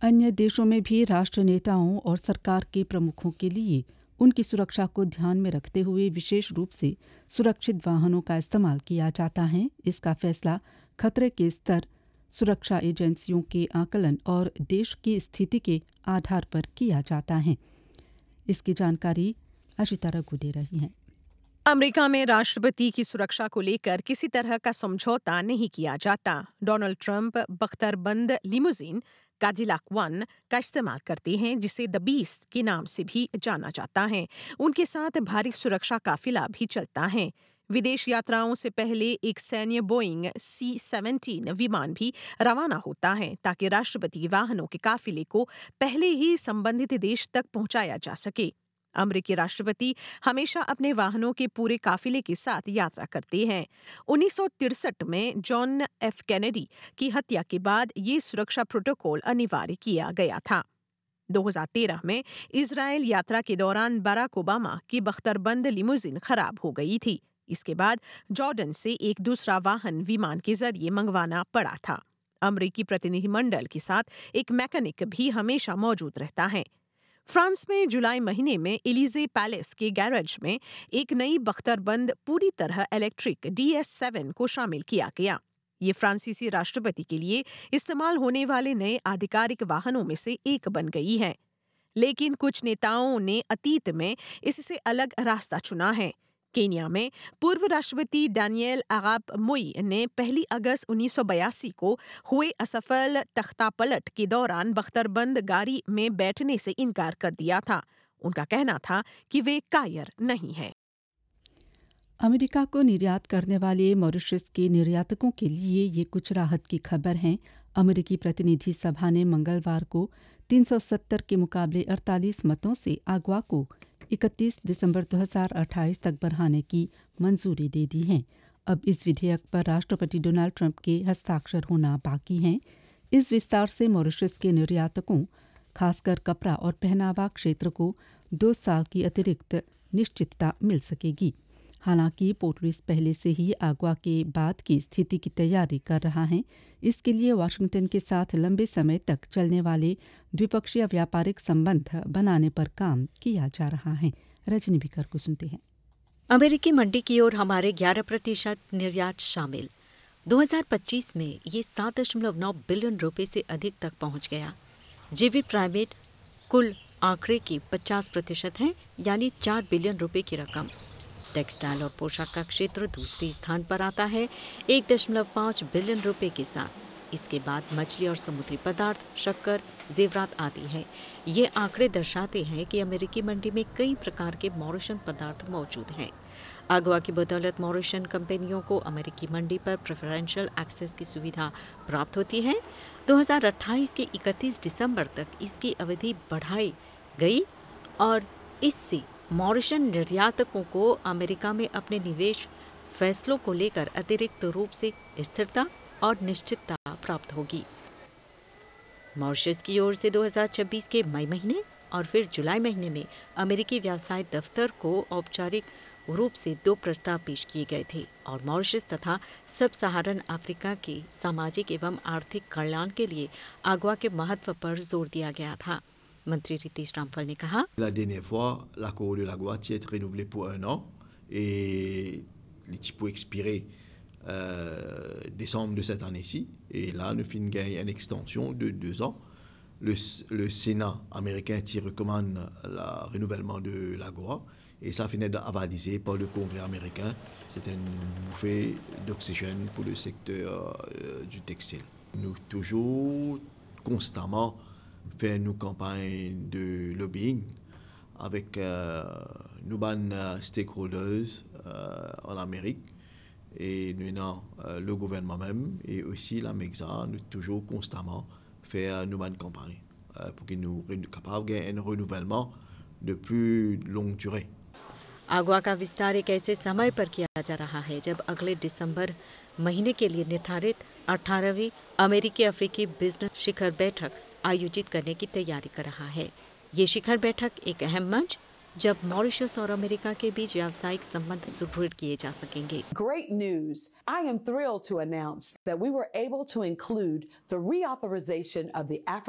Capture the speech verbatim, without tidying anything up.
अन्य देशों में भी राष्ट्र नेताओं और सरकार के प्रमुखों के लिए उनकी सुरक्षा को ध्यान में रखते हुए विशेष रूप से सुरक्षित वाहनों का इस्तेमाल किया जाता है। इसका फैसला खतरे के स्तर, सुरक्षा एजेंसियों के आकलन और देश की स्थिति के आधार पर किया जाता है। इसकी जानकारी अशिता रघु दे रही हैं। अमेरिका में राष्ट्रपति की सुरक्षा को लेकर किसी तरह का समझौता नहीं किया जाता। Donald Trump बख्तरबंद limousine Cadillac one का इस्तेमाल करते हैं, जिसे द बीस्ट के नाम से भी जाना जाता है। उनके साथ भारी सुरक्षा काफिला भी चलता है। विदेश यात्राओं से पहले एक सैन्य बोइंग सी सेवेंटीन विमान भी रवाना होता है, ताकि राष्ट्रपति वाहनों के काफिले को पहले ही संबंधित देश तक पहुंचाया जा सके। अमेरिकी राष्ट्रपति हमेशा अपने वाहनों के पूरे काफिले के साथ यात्रा करते हैं। उन्नीस सौ तिरसठ में जॉन एफ कैनेडी की हत्या के बाद ये सुरक्षा प्रोटोकॉल अनिवार्य किया गया था। दो हज़ार तेरह में इजरायल यात्रा के दौरान बराक ओबामा की बख्तरबंद लिमोजिन खराब हो गई थी। इसके बाद जॉर्डन से एक दूसरा वाहन विमान के जरिए मंगवाना पड़ा था। अमेरिकी प्रतिनिधिमंडल के साथ एक मैकेनिक भी हमेशा मौजूद रहता है। फ्रांस में जुलाई महीने में एलिजे पैलेस के गैरेज में एक नई बख्तरबंद पूरी तरह इलेक्ट्रिक डी एस सेवन को शामिल किया गया। ये फ्रांसीसी राष्ट्रपति के लिए इस्तेमाल होने वाले नए आधिकारिक वाहनों में से एक बन गई है। लेकिन कुछ नेताओं ने अतीत में इससे अलग रास्ता चुना है। केन्या में पूर्व राष्ट्रपति डैनियल आराप मोई ने पहली अगस्त उन्नीस सौ बयासी को हुए असफल तख्तापलट के दौरान बख्तरबंद गाड़ी में बैठने से इनकार कर दिया था। उनका कहना था कि वे कायर नहीं हैं। अमेरिका को निर्यात करने वाले मॉरिशस के निर्यातकों के लिए ये कुछ राहत की खबर है। अमेरिकी प्रतिनिधि सभा ने मंगलवार को तीन सौ सत्तर के मुकाबले अड़तालीस मतों से आगवा को इकतीस दिसंबर दो हज़ार अट्ठाईस तक बढ़ाने की मंजूरी दे दी है। अब इस विधेयक पर राष्ट्रपति डोनाल्ड ट्रंप के हस्ताक्षर होना बाकी हैं। इस विस्तार से मॉरिशस के निर्यातकों, खासकर कपड़ा और पहनावा क्षेत्र को दो साल की अतिरिक्त निश्चितता मिल सकेगी। हालांकि पोर्ट लुइस पहले से ही आगवा के बाद की स्थिति की तैयारी कर रहा है। इसके लिए वाशिंगटन के साथ लंबे समय तक चलने वाले द्विपक्षीय व्यापारिक संबंध बनाने पर काम किया जा रहा है। रजनी बिकर को सुनते हैं। अमेरिकी मंडी की ओर हमारे ग्यारह प्रतिशत निर्यात शामिल। दो हज़ार पच्चीस में ये सात दशमलव नौ बिलियन रुपए से अधिक तक पहुंच गया। जेवी प्राइवेट कुल आंकड़े की पचास प्रतिशत है, यानी चार बिलियन रुपए की रकम। टेक्सटाइल और पोशाक का क्षेत्र दूसरी स्थान पर आता है एक दशमलव पाँच बिलियन रुपए के साथ। इसके बाद मछली और समुद्री पदार्थ, शक्कर, जेवरात आदि है। ये आंकड़े दर्शाते हैं कि अमेरिकी मंडी में कई प्रकार के मॉरिशन पदार्थ मौजूद हैं। आगवा की बदौलत मॉरिशन कंपनियों को अमेरिकी मंडी पर प्रेफरेंशियल एक्सेस की सुविधा प्राप्त होती है। दो हज़ार अट्ठाईस के इकतीस दिसंबर तक इसकी अवधि बढ़ाई गई और इससे मॉरिशन निर्यातकों को अमेरिका में अपने निवेश फैसलों को लेकर अतिरिक्त रूप से स्थिरता और निश्चितता प्राप्त होगी। मॉरिशस की ओर से दो हज़ार छब्बीस के मई महीने और फिर जुलाई महीने में अमेरिकी व्यवसाय दफ्तर को औपचारिक रूप से दो प्रस्ताव पेश किए गए थे और मॉरिशस तथा सब सहारन अफ्रीका के सामाजिक एवं आर्थिक कल्याण के लिए आगवा के महत्व पर जोर दिया गया था। मंत्री रितेश रामफल ने कहा, La dernière fois, l'accord de l'Agua a été renouvelé pour un an et il peut expirer euh, décembre de cette année-ci. Et là, nous finissons une extension de deux ans. Le, le Sénat américain recommande le renouvellement de l'Agua et ça finit d'avaliser par le Congrès américain. C'est une bouffée d'oxygène pour le secteur euh, du textile. Nous toujours constamment faire nos campagnes de lobbying avec euh, nos bonnes stakeholders euh, en Amérique et nous avons euh, le gouvernement même et aussi la M E X A, nous toujours constamment faire nos bonnes campagnes euh, pour que nous soyons capables d'un renouvellement de plus longue durée. आगवा का विस्तार एक ऐसे समय पर किया जा रहा है जब अगले दिसंबर महीने के लिए निर्धारित अठारहवीं अमेरिकी अफ्रीकी बिजनेस शिखर बैठक आयोजित करने की तैयारी कर रहा है। ये शिखर बैठक एक अहम मंच जब मॉरिशस और अमेरिका के बीच व्यावसायिक संबंध सुदृढ़ किए जा सकेंगे। Great news! I am thrilled to announce that we were able to include the reauthorization of the African